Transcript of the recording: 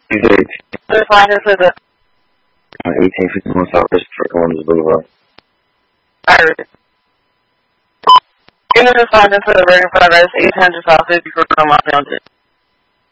He's at 18. Just find us at the 1851 Southwest Columbus Boulevard. I heard it. Give me the find us at the Reagan Progress 800 South 54 Los Angeles.